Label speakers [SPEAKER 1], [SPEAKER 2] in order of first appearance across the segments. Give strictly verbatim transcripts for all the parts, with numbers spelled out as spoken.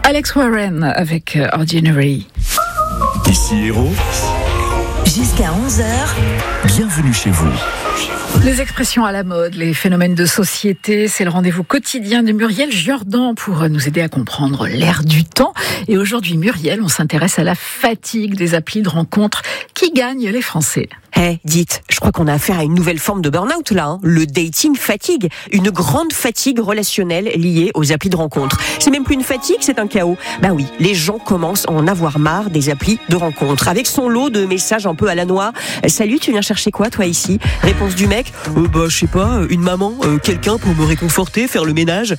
[SPEAKER 1] Alex Warren avec Ordinary.
[SPEAKER 2] Ici Héros.
[SPEAKER 3] Jusqu'à onze heures.
[SPEAKER 2] Bienvenue chez vous.
[SPEAKER 1] Les expressions à la mode, les phénomènes de société, c'est le rendez-vous quotidien de Muriel Jordan pour nous aider à comprendre l'ère du temps. Et aujourd'hui, Muriel, on s'intéresse à la fatigue des applis de rencontres qui gagnent les Français.
[SPEAKER 4] Eh, hey, dites, je crois qu'on a affaire à une nouvelle forme de burn-out là, hein. Le dating fatigue, une grande fatigue relationnelle liée aux applis de rencontres. C'est même plus une fatigue, c'est un chaos. Bah oui, les gens commencent à en avoir marre des applis de rencontres. Avec son lot de messages un peu à la noix. Salut, tu viens chercher quoi toi ici? Réponse du mec, euh, bah je sais pas, une maman, euh, quelqu'un pour me réconforter, faire le ménage.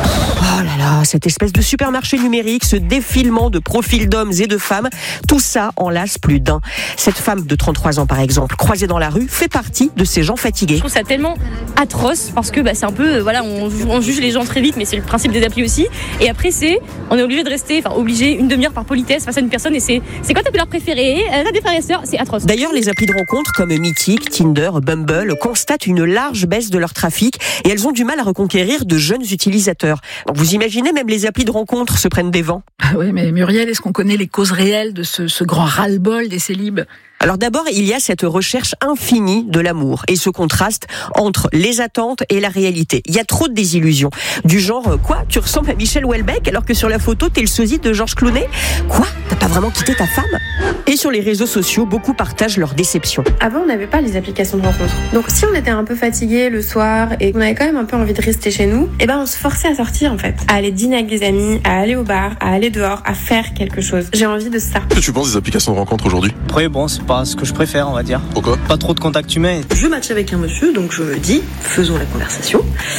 [SPEAKER 4] Oh là là, cette espèce de supermarché numérique, ce défilement de profils d'hommes et de femmes, tout ça en lasse plus d'un. Cette femme de trente-trois ans par exemple, croisée dans la rue, fait partie de ces gens fatigués.
[SPEAKER 5] Je trouve ça tellement atroce parce que bah, c'est un peu, euh, voilà, on, on juge les gens très vite, mais c'est le principe des applis aussi. Et après, c'est, on est obligé de rester, enfin obligé une demi-heure par politesse face à une personne. Et c'est, c'est quoi ta couleur préférée? T'as des frères et sœurs? C'est atroce.
[SPEAKER 4] D'ailleurs, les applis de rencontres comme Mythique, Tinder, Bumble constatent une large baisse de leur trafic et elles ont du mal à reconquérir de jeunes utilisateurs. Donc, vous imaginez, même les applis de rencontres se prennent des vents.
[SPEAKER 1] Ah oui, mais Muriel, est-ce qu'on connaît les causes réelles de ce, ce grand ras-le-bol des célibes?
[SPEAKER 4] Alors d'abord, il y a cette recherche infinie de l'amour et ce contraste entre les attentes et la réalité. Il y a trop de désillusions. Du genre, quoi, tu ressembles à Michel Houellebecq alors que sur la photo, t'es le sosie de Georges Clooney? Quoi, t'as pas vraiment quitté ta femme? Et sur les réseaux sociaux, beaucoup partagent leur déception.
[SPEAKER 6] Avant, on n'avait pas les applications de rencontres. Donc si on était un peu fatigué le soir et qu'on avait quand même un peu envie de rester chez nous, eh ben on se forçait à sortir en fait. À aller dîner avec des amis, à aller au bar, à aller dehors, à faire quelque chose. J'ai envie de ça.
[SPEAKER 7] Qu'est-ce que tu penses des applications de rencontres aujourd'hui?
[SPEAKER 8] Après, bon, c'est pas ce que je préfère, on va dire.
[SPEAKER 7] Pourquoi?
[SPEAKER 8] Pas trop de contact humain.
[SPEAKER 9] Je match avec un monsieur, donc je me dis, faisons la conversation.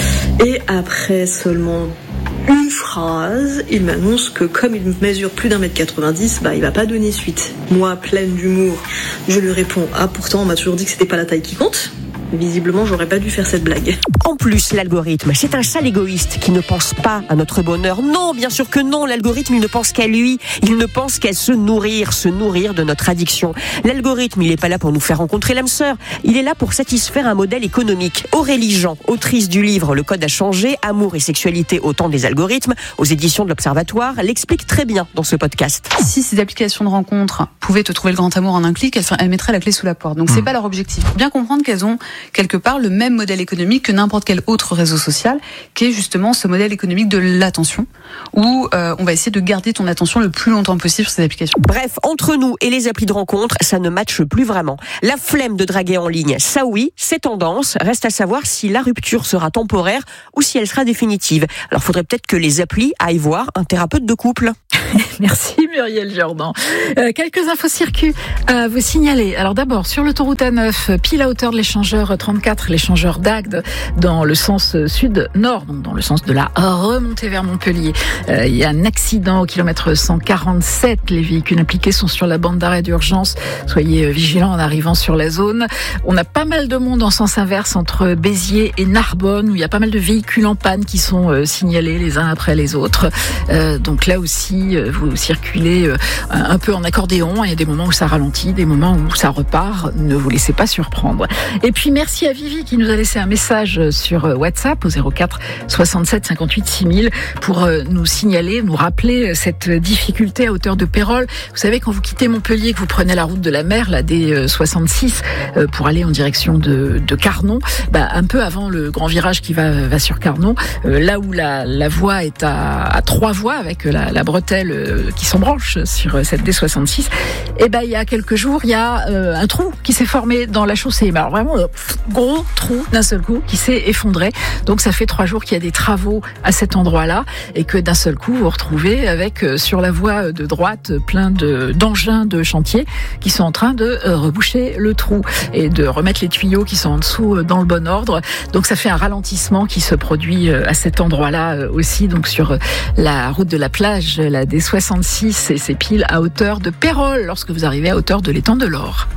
[SPEAKER 9] Et après seulement une phrase, il m'annonce que comme il mesure plus d'un mètre quatre-vingt-dix, bah il va pas donner suite. Moi, pleine d'humour, je lui réponds, ah pourtant on m'a toujours dit que c'était pas la taille qui compte. Visiblement, j'aurais pas dû faire cette blague.
[SPEAKER 4] En plus, l'algorithme, c'est un sale égoïste qui ne pense pas à notre bonheur. Non, bien sûr que non, l'algorithme, il ne pense qu'à lui. Il ne pense qu'à se nourrir, se nourrir de notre addiction. L'algorithme, il est pas là pour nous faire rencontrer l'âme sœur. Il est là pour satisfaire un modèle économique. Aurélie Jean, autrice du livre Le Code a changé, Amour et sexualité au temps des algorithmes, aux éditions de l'Observatoire, l'explique très bien dans ce podcast.
[SPEAKER 10] Si ces applications de rencontres pouvaient te trouver le grand amour en un clic, elles, elles mettraient la clé sous la porte. Donc mmh. c'est pas leur objectif. Faut bien comprendre qu'elles ont quelque part le même modèle économique que n'importe quel autre réseau social, qui est justement ce modèle économique de l'attention, où euh, on va essayer de garder ton attention le plus longtemps possible sur ces applications.
[SPEAKER 4] Bref, entre nous et les applis de rencontres, ça ne matche plus vraiment. La flemme de draguer en ligne, ça oui, c'est tendance. Reste à savoir si la rupture sera temporaire ou si elle sera définitive. Alors faudrait peut-être que les applis aillent voir un thérapeute de couple.
[SPEAKER 1] Merci Muriel Jordan. Euh, quelques infos circuits à vous signaler. Alors d'abord, sur l'autoroute A neuf, pile à hauteur de l'échangeur trente-quatre, l'échangeur d'Agde, dans le sens sud-nord, donc dans le sens de la remontée vers Montpellier. Euh, il y a un accident au kilomètre cent quarante-sept. Les véhicules impliqués sont sur la bande d'arrêt d'urgence. Soyez vigilants en arrivant sur la zone. On a pas mal de monde en sens inverse entre Béziers et Narbonne, où il y a pas mal de véhicules en panne qui sont euh, signalés les uns après les autres. Euh, donc là aussi, vous circulez un peu en accordéon. Il y a des moments où ça ralentit, des moments où ça repart. Ne vous laissez pas surprendre. Et puis merci à Vivi qui nous a laissé un message sur WhatsApp au zéro quatre soixante-sept cinquante-huit six mille pour nous signaler, nous rappeler cette difficulté à hauteur de Pérols. Vous savez, quand vous quittez Montpellier, que vous prenez la route de la mer, la D soixante-six, pour aller en direction de, de Carnon, bah, un peu avant le grand virage qui va, va sur Carnon, là où la, la voie est à, à trois voies avec la, la bretelle qui s'embranche sur cette D soixante-six, et ben il y a quelques jours, il y a euh, un trou qui s'est formé dans la chaussée. Mais alors vraiment, euh, gros trou d'un seul coup qui s'est effondré. Donc ça fait trois jours qu'il y a des travaux à cet endroit-là et que d'un seul coup, vous vous retrouvez avec euh, sur la voie de droite plein de d'engins de chantier qui sont en train de euh, reboucher le trou et de remettre les tuyaux qui sont en dessous euh, dans le bon ordre. Donc ça fait un ralentissement qui se produit euh, à cet endroit-là euh, aussi, donc sur euh, la route de la plage, la D soixante-six, et c'est pile à hauteur de Pérols lorsque vous arrivez à hauteur de l'étang de l'Or.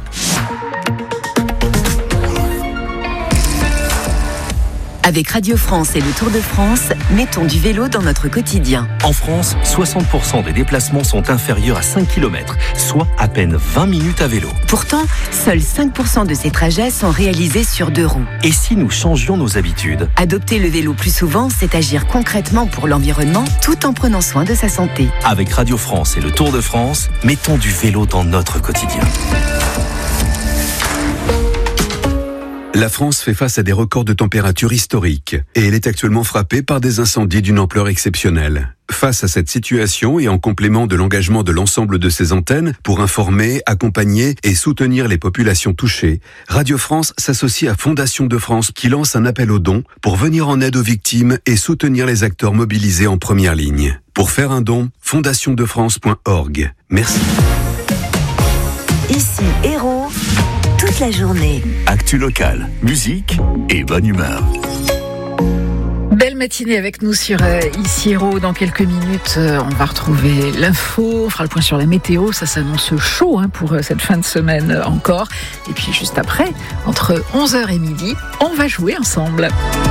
[SPEAKER 3] Avec Radio France et le Tour de France, mettons du vélo dans notre quotidien.
[SPEAKER 2] En France, soixante pour cent des déplacements sont inférieurs à cinq kilomètres, soit à peine vingt minutes à vélo.
[SPEAKER 3] Pourtant, seuls cinq pour cent de ces trajets sont réalisés sur deux roues.
[SPEAKER 2] Et si nous changions nos habitudes ?
[SPEAKER 3] Adopter le vélo plus souvent, c'est agir concrètement pour l'environnement tout en prenant soin de sa santé.
[SPEAKER 2] Avec Radio France et le Tour de France, mettons du vélo dans notre quotidien.
[SPEAKER 7] La France fait face à des records de température historiques et elle est actuellement frappée par des incendies d'une ampleur exceptionnelle. Face à cette situation et en complément de l'engagement de l'ensemble de ses antennes pour informer, accompagner et soutenir les populations touchées, Radio France s'associe à Fondation de France qui lance un appel aux dons pour venir en aide aux victimes et soutenir les acteurs mobilisés en première ligne. Pour faire un don, fondation de france point org. Merci.
[SPEAKER 3] Ici Héros, toute la journée.
[SPEAKER 2] Actu locale, musique et bonne humeur.
[SPEAKER 1] Belle matinée avec nous sur euh, Ici Héros. Dans quelques minutes, euh, on va retrouver l'info, on fera le point sur la météo. Ça s'annonce chaud hein, pour euh, cette fin de semaine euh, encore. Et puis juste après, entre onze heures et midi, on va jouer ensemble.